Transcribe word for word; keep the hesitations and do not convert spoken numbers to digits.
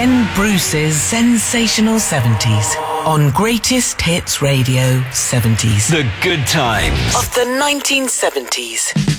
Ken Bruce's Sensational seventies on Greatest Hits Radio seventies. The good times of the nineteen seventies.